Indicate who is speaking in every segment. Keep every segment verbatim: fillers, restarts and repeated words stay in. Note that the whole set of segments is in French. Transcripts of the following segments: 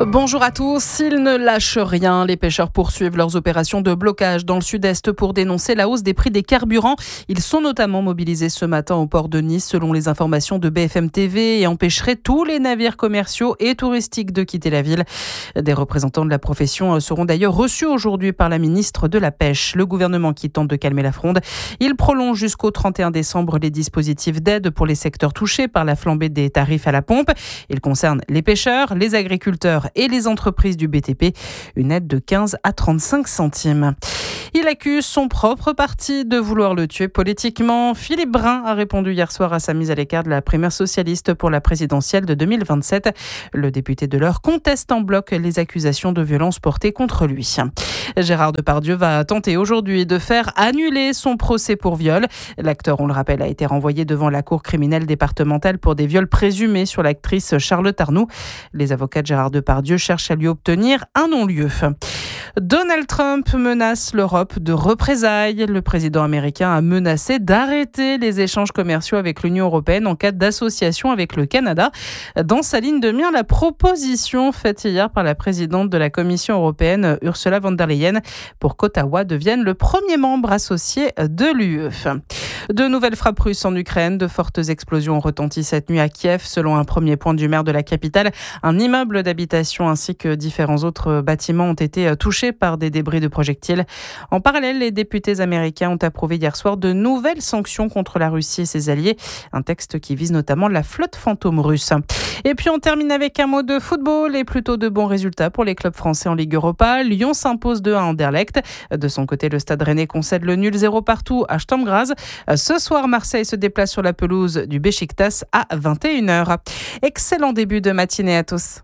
Speaker 1: Bonjour à tous, ils ne lâchent rien. Les pêcheurs poursuivent leurs opérations de blocage dans le sud-est pour dénoncer la hausse des prix des carburants. Ils sont notamment mobilisés ce matin au port de Nice selon les informations de B F M T V et empêcheraient tous les navires commerciaux et touristiques de quitter la ville. Des représentants de la profession seront d'ailleurs reçus aujourd'hui par la ministre de la Pêche. Le gouvernement qui tente de calmer la fronde, il prolonge jusqu'au trente et un décembre les dispositifs d'aide pour les secteurs touchés par la flambée des tarifs à la pompe. Il concerne les pêcheurs, les agriculteurs et les entreprises du B T P, une aide de quinze à trente-cinq centimes. Il accuse son propre parti de vouloir le tuer politiquement. Philippe Brun a répondu hier soir à sa mise à l'écart de la primaire socialiste pour la présidentielle de deux mille vingt-sept. Le député de l'Eure conteste en bloc les accusations de violence portées contre lui. Gérard Depardieu va tenter aujourd'hui de faire annuler son procès pour viol. L'acteur, on le rappelle, a été renvoyé devant la cour criminelle départementale pour des viols présumés sur l'actrice Charlotte Arnoux. Les avocats de Gérard Depardieu cherchent à lui obtenir un non-lieu. Donald Trump menace l'Europe de représailles. Le président américain a menacé d'arrêter les échanges commerciaux avec l'Union européenne en cas d'association avec le Canada. Dans sa ligne de mire, la proposition faite hier par la présidente de la Commission européenne, Ursula von der Leyen, pour qu'Ottawa devienne le premier membre associé de l'U E. De nouvelles frappes russes en Ukraine. De fortes explosions ont retenti cette nuit à Kiev. Selon un premier point du maire de la capitale, un immeuble d'habitation ainsi que différents autres bâtiments ont été touchés par des débris de projectiles. En parallèle, les députés américains ont approuvé hier soir de nouvelles sanctions contre la Russie et ses alliés. Un texte qui vise notamment la flotte fantôme russe. Et puis on termine avec un mot de football et plutôt de bons résultats pour les clubs français en Ligue Europa. Lyon s'impose deux à un à Anderlecht. De son côté, le Stade Rennais concède le nul zéro partout à Sturm Graz. Ce soir, Marseille se déplace sur la pelouse du Beşiktaş à vingt et une heures. Excellent début de matinée à tous.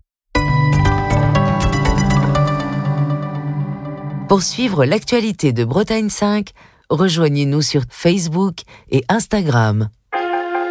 Speaker 2: Pour suivre l'actualité de Bretagne cinq, rejoignez-nous sur Facebook et Instagram.